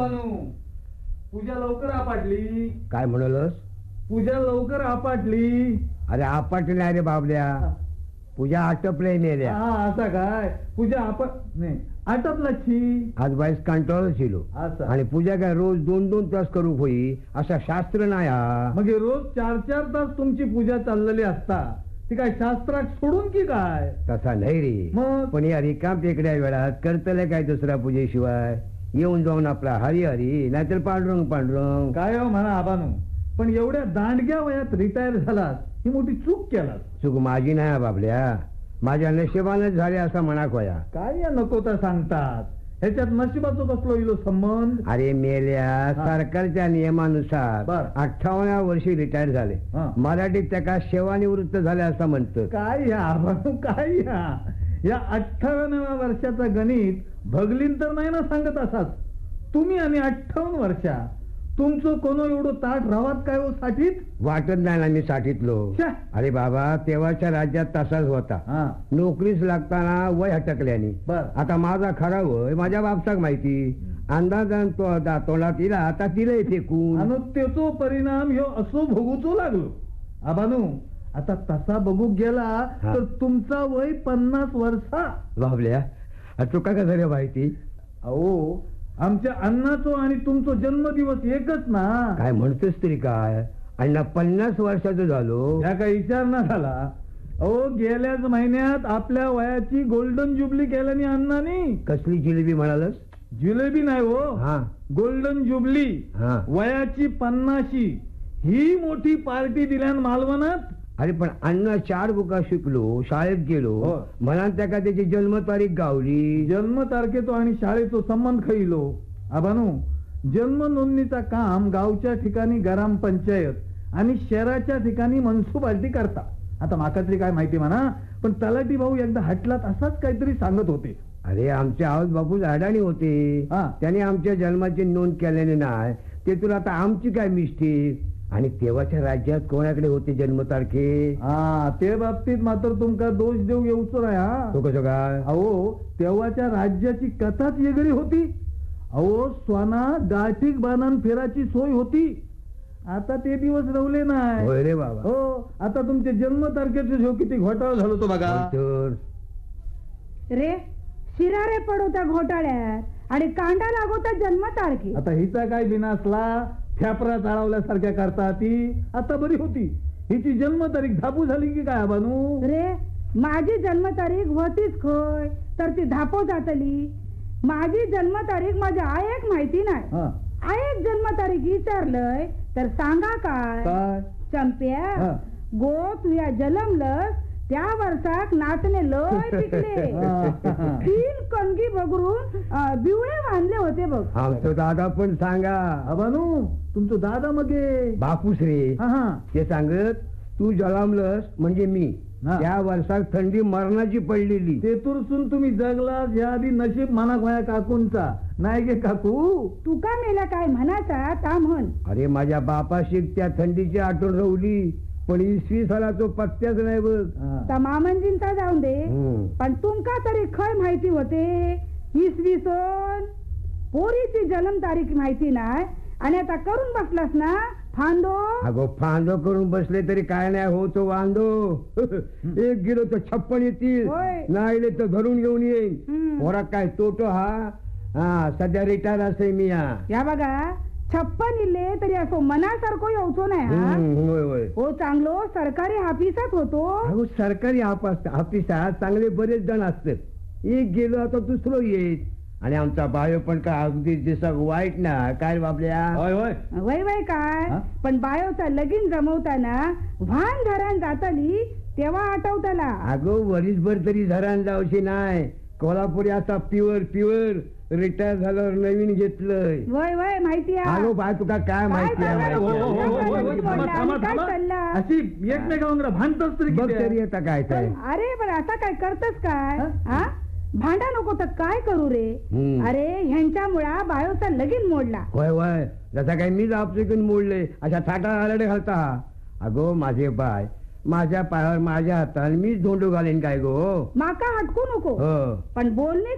आबानू, पूजा लवकर आपटली. काय म्हणालस? पूजा लवकर आपटली. अरे आपटली नाही रे बाबल्या, पूजा आटपले नेल्या. हा असा काय? पूजा नाही आटपलाची. आज बाईस कंटाळच शिलो आणि पूजा काय रोज 2-2 तास करू होई असा शास्त्र नाही हा. मग रोज 4-4 तास तुमची पूजा चाललेली असता ती काय शास्त्रात सोडून की काय? तसा नाही रे, मग पण या रिकाम टेकड्या वेळात करतले काय दुसऱ्या पूजेशिवाय? येऊन जाऊन आपला हरी हरी नाहीतर पांडुरंग पांडुरंग काय हो म्हणा आबानू, पण एवढ्या दांडग्या वयात रिटायर झालास ही मोठी चूक केलास. चूक माझी नाही बाबल्या, माझ्या नशिबानच झाले असं म्हणा खोया. काय या नको तर सांगतात, ह्याच्यात नशिबाचा कसलो इलो संबंध? अरे मेल्या, सरकारच्या नियमानुसार 58व्या वर्षी रिटायर झाले. मराठीत त्याका सेवानिवृत्त झाले असं म्हणतं. काय या आबानू, काय या 58व्या वर्षाचा गणित भगलीन तर नाही ना सांगत असाच तुम्ही? आणि 58 वर्षा तुमचं कोण एवढं ताट राहात काय हो साठीत? वाटत नाही ना मी साठीतलो. अरे बाबा, तेव्हाच्या राज्यात तसाच होता. नोकरीच लागताना वय हटकल्याने. आता माझा खरा वय माझ्या बापसाक माहिती. अंदाजान तोंडात तिला आता तिला फेकून आणि त्याचो परिणाम ह्यो असो भोगूचो लागलो. आबानू, आता तसा बघू गेला तर तुमचा वय 50 वर्षा. बाबल्या, चुका का झाल्या माहिती? अहो, आमच्या अण्णाचो आणि तुमचो जन्मदिवस एकच ना. काय म्हणतोस तरी काय? अण्णा 50 वर्षाचं झालो ह्या काही विचार ना झाला? अहो, गेल्याच महिन्यात आपल्या वयाची गोल्डन जुबली केल्याने अण्णानी. कसली जिलेबी म्हणालस? जिलेबी नाही हो, गोल्डन जुबली. वयाची 50शी ही मोठी पार्टी दिल्यान मालवणात. अरे पण अण्णा 4 बुका शिकलो, शाळेत गेलो, म्हणा त्या त्याची जन्मतारीख गावली. जन्म तारखेचो आणि शाळेचो संबंध खैलो. आबानू, जन्म नोंदणीचा काम गावच्या ठिकाणी ग्रामपंचायत आणि शहराच्या ठिकाणी म्युन्सिपाल्टी करता. आता माका तरी काय माहिती म्हणा, पण तलाठी भाऊ एकदा हटलात असाच काहीतरी सांगत होते. अरे आमचे आहोत बापू अडाणी होते, त्याने आमच्या जन्माची नोंद केल्याने नाही. ते तुला आता आमची काय मिस्टेक? आणि तेव्हाच्या राज्यात कोणाकडे होते जन्मतारखे? ते बाबतीत मात्र तुमका दोष देऊ येऊच नाही. तो कसं काय? अहो, तेव्हाच्या राज्याची कथाच वेगळी होती. अहो, स्वाना गाठीक बाणान फेराची सोय होती. आता ते दिवस रवले नाही. होय रे बाबा. हो, आता तुमच्या जन्मतारखेचे शो किती घोटाळा झालो तो बघा. रे शिरा रे पडवता घोटाळ्यात आणि कांदा लागवता जन्मतारखे. आता हिचा काय बिनासला? थ्यापरा चाळवल्यासारख्या करता ती आता बरी होती. हिची जन्मतारीख धापू झाली की काय बानू? रे माझी जन्मतारीख होतीच खय तर ती धापो जातली. माझी जन्मतारीख माझ्या आईक माहिती नाही. आईक जन्मतारीख विचारलंय तर सांगा काय? चंप्या, गो तुया जन्मलस त्या वर्षाक नाचणे लय पिकले. 3 कणगी बघरून बिवळे बांधले होते बघ. आमचं दादा पण सांगा. अबानू, तुमचं दादा मगे बापूस रे. ते सांगत तू जन्मलस म्हणजे मी त्या वर्षात थंडी मरणाची पडलेली. ते तुरसून तुम्ही जगलास या आधी नशीब म्हणा माझ्या काकूंचा नाही गे काकू? तू का मेला काय म्हणाचा ता म्हण. अरे माझ्या बापाशी त्या थंडीची आठवण रवली, पण 20 सालाचो पत्त्याच नाही बघ. मामंजींचा जाऊन दे, पण तुमका तरी खय माहिती होते? 20 सन पोरीची जन्म तारीख माहिती नाही आणि आता करून बसलास ना फांदो. अगो फांदो करून बसले तरी काय नाही होतो वांदो. 1 किलो तर 56 येतील, नाही तर धरून घेऊन येईन. पोरा काय तोटो हा सध्या रिटायर असे मी. या बघा 56 इले तरी असो मनासारखं येऊचो नाही. हो चांगलो सरकारी ऑफिसात होतो. अगो सरकारी ऑफिसात चांगले बरेच जण असतात. एक गेलो आता दुसरं येत. आणि आमचा बायो पण काय अगदी दिसक वाईट ना काय बाबल्या? वय वय काय, पण बायोचा लगीन जमवताना भान धरण जातली तेव्हा आठवताला. अगो वरीसभर तरी धरण जाऊशी नाही. कोल्हापुरी आता प्युअर रिटायर झाल्यावर नवीन घेतलंय. वय वय माहिती आहे. अगो बाय तुका काय माहिती आहे? अशी एकमेकांवर भांडतच तरी बघ तरी आता काय काय. अरे पण आता काय करतस काय? भांडा नको तर काय करू रे? अरे ह्यांच्यामुळा बायोचा लगीन मोडला. होय होय, जसा काय मीच आपसून मोडले अशा थाटा आलाडे घालता. अगो माझे बाय माझ्या पायावर माझ्या हाताने मीच धोंडू घालेन काय गो? माका हटकू नको, पण बोलणे